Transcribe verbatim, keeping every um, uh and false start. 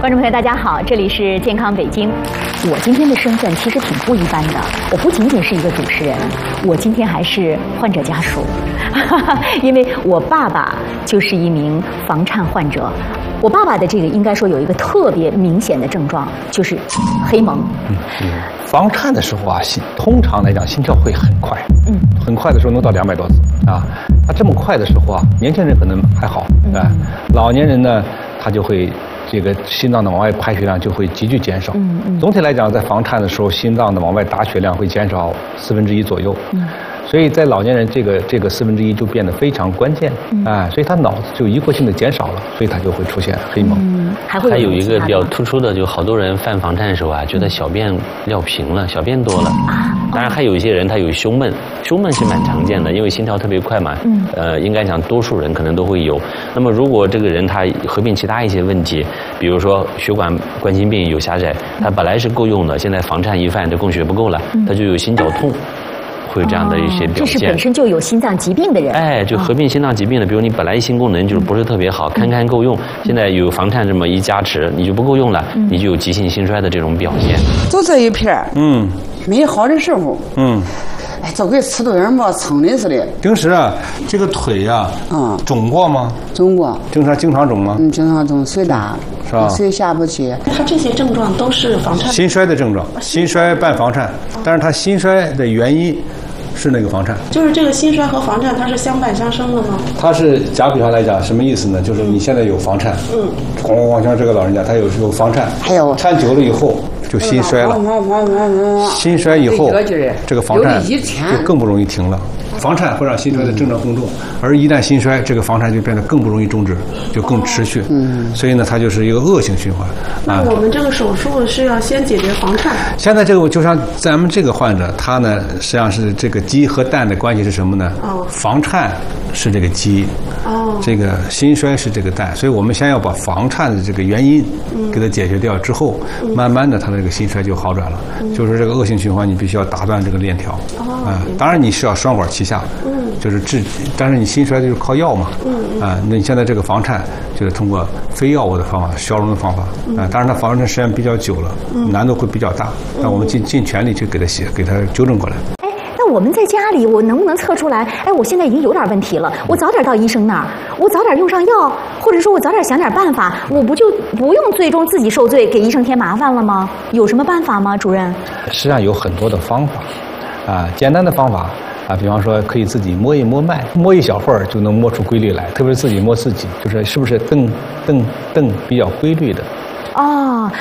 观众朋友，大家好，这里是健康北京。我今天的身份其实挺不一般的，我不仅仅是一个主持人，我今天还是患者家属，因为我爸爸就是一名房颤患者。我爸爸的这个应该说有一个特别明显的症状，就是黑蒙。 嗯嗯，房颤的时候啊，心通常来讲心跳会很快，嗯，很快的时候能到两百多次啊。那这么快的时候啊，年轻人可能还好，啊，老年人呢，他就会。这个心脏的往外排血量就会急剧减少。嗯嗯。总体来讲，在房颤的时候，心脏的往外打血量会减少四分之一左右。嗯。所以在老年人，这个这个四分之一就变得非常关键。嗯。啊，所以他脑子就一过性的减少了，所以他就会出现黑蒙。 嗯。还会有。 还有一个比较突出的，就好多人犯房颤的时候啊，觉得小便尿频了，小便多了。啊。当然，还有一些人他有胸闷，胸闷是蛮常见的，因为心跳特别快嘛。嗯。呃，应该讲多数人可能都会有。那么，如果这个人他合并其他一些问题，比如说血管冠心病有狭窄，他本来是够用的，现在房颤一犯，这供血不够了，他就有心绞痛。会有这样的一些表现， 这是本身就有心脏疾病的人， 哎，就合并心脏疾病的，比如你本来心功能就是不是特别好，堪堪够用，现在有房颤这么一加持，你就不够用了，你就有急性心衰的这种表现。 就这一片，嗯，没好的时候，嗯，哎，就跟吃多人嘛撑的似的。 平时啊，这个腿呀，嗯，肿过吗？ 肿过。 经常经常肿吗？ 嗯，经常肿，水大， 是吧？ 水下不去。 他这些症状都是房颤。 心衰的症状，心衰伴房颤，但是他心衰的原因。是那个房颤， 就是这个心衰和房颤，它是相伴相生的吗？ 它是假比方来讲，什么意思呢？就是你现在有房颤，嗯，咣咣咣，像这个老人家，他有有房颤， 还有颤久了以后就心衰了，心衰以后，这个房颤就更不容易停了。房颤会让心衰的症状更重，而一旦心衰，这个房颤就变得更不容易终止，就更持续。嗯，所以呢，它就是一个恶性循环。 那我们这个手术是要先解决房颤。 现在这个就像咱们这个患者，他呢实际上是这个鸡和蛋的关系是什么呢？哦，房颤是这个鸡，哦，这个心衰是这个蛋，所以我们先要把房颤的这个原因给它解决掉之后，嗯、慢慢的他的这个心衰就好转了。嗯、就是这个恶性循环，你必须要打断这个链条。哦，啊，当然你是要双管齐下。嗯，就是治，但是你心衰就是靠药嘛。嗯啊，那你现在这个房颤就是通过非药物的方法消融的方法。啊，当然它房颤时间比较久了，难度会比较大，但我们尽尽全力去给它写，给它纠正过来。 那我们在家里，我能不能测出来？哎，我现在已经有点问题了，我早点到医生那儿，我早点用上药，或者说我早点想点办法，我不就不用最终自己受罪，给医生添麻烦了吗？有什么办法吗，主任？ 实际上有很多的方法，啊，简单的方法啊，比方说可以自己摸一摸脉，摸一小会儿就能摸出规律来，特别是自己摸自己，就是是不是蹬蹬蹬比较规律的。 哦，